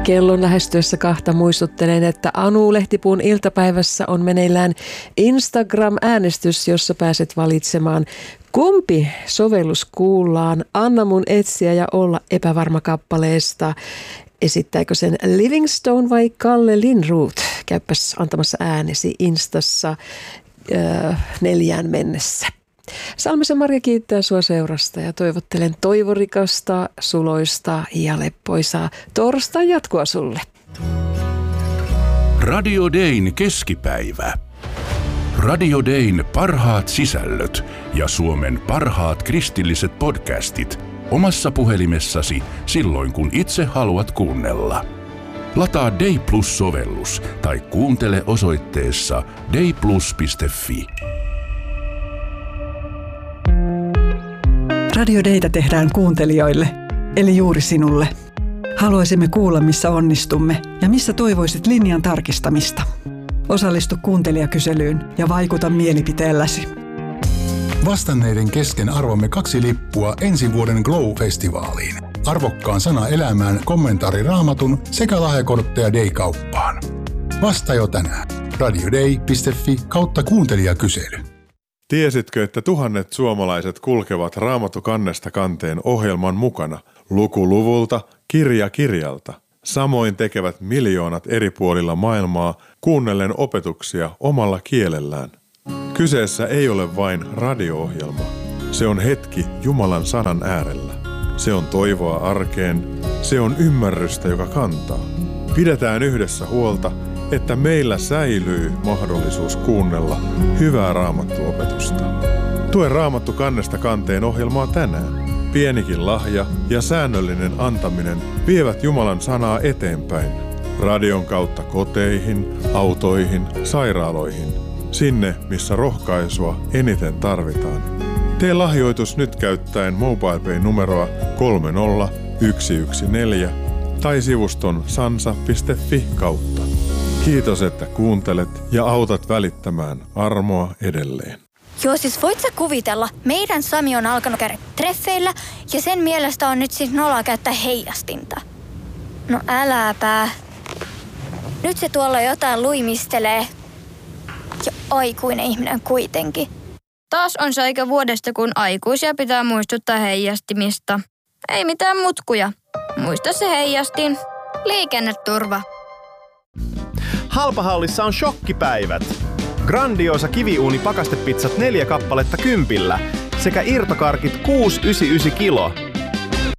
Kellon lähestyessä 2 muistuttelen, että Anu Lehtipuun iltapäivässä on meneillään Instagram-äänestys, jossa pääset valitsemaan, kumpi sovellus kuullaan Anna mun etsiä ja olla epävarma kappaleesta. Esittääkö sen Livingstone vai Kalle Linroth? Käypäs antamassa äänesi Instassa 4 mennessä. Salmisen Marja kiittää sua seurasta ja toivottelen toivorikasta, suloista ja leppoisaa torstain jatkoa sulle. Radio Dayn keskipäivä. Radio Dayn parhaat sisällöt ja Suomen parhaat kristilliset podcastit omassa puhelimessasi silloin, kun itse haluat kuunnella. Lataa Day Plus-sovellus tai kuuntele osoitteessa dayplus.fi. Radio Daytä tehdään kuuntelijoille, eli juuri sinulle. Haluaisimme kuulla, missä onnistumme ja missä toivoisit linjan tarkistamista. Osallistu kuuntelijakyselyyn ja vaikuta mielipiteelläsi. Vastanneiden kesken arvomme 2 lippua ensi vuoden Glow-festivaaliin. Arvokkaan sana elämään, kommentaari Raamatun sekä lahjakortteja Day-kauppaan. Vasta jo tänään. radioday.fi/kuuntelijakysely. Tiesitkö, että tuhannet suomalaiset kulkevat Raamattu kannesta kanteen ohjelman mukana, luku luvulta, kirja kirjalta? Samoin tekevät miljoonat eri puolilla maailmaa kuunnellen opetuksia omalla kielellään. Kyseessä ei ole vain radio-ohjelma. Se on hetki Jumalan sanan äärellä. Se on toivoa arkeen. Se on ymmärrystä, joka kantaa. Pidetään yhdessä huolta, että meillä säilyy mahdollisuus kuunnella hyvää Raamattu-opetusta. Tue Raamattu kannesta kanteen ohjelmaa tänään. Pienikin lahja ja säännöllinen antaminen vievät Jumalan sanaa eteenpäin. Radion kautta koteihin, autoihin, sairaaloihin. Sinne, missä rohkaisua eniten tarvitaan. Tee lahjoitus nyt käyttäen MobilePay-numeroa 30114 tai sivuston sansa.fi kautta. Kiitos, että kuuntelet ja autat välittämään armoa edelleen. Joo, siis voit sä kuvitella, meidän Sami on alkanut käydä treffeillä ja sen mielestä on nyt siis noloa käyttää heijastinta. No äläpä. Nyt se tuolla jotain luimistelee. Ja aikuinen ihminen kuitenkin. Taas on se aika vuodesta, kun aikuisia pitää muistuttaa heijastimista. Ei mitään mutkuja. Muista se heijastin. Liikenneturva. Halpahallissa on shokkipäivät. Grandiosa kiviuuni pakastepizzat 4 kappaletta 10 sekä irtokarkit 6,99 kilo